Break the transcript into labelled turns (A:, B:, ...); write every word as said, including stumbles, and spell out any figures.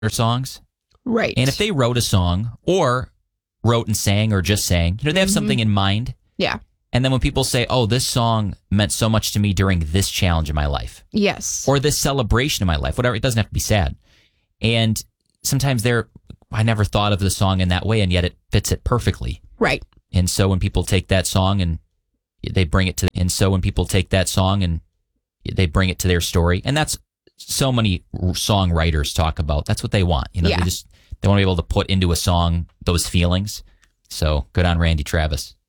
A: their songs.
B: Right.
A: And if they wrote a song or wrote and sang or just sang, you know, they have mm-hmm. something in mind.
B: Yeah.
A: And then when people say, oh, this song meant so much to me during this challenge in my life.
B: Yes.
A: Or this celebration in my life, whatever, it doesn't have to be sad. And sometimes they're, I never thought of the song in that way, and yet it fits it perfectly.
B: Right.
A: And so when people take that song and they bring it to, and so when people take that song and they bring it to their story, and that's so many songwriters talk about, that's what they want. You know,
B: yeah.
A: they just, they want to be able to put into a song those feelings. So good on Randy Travis.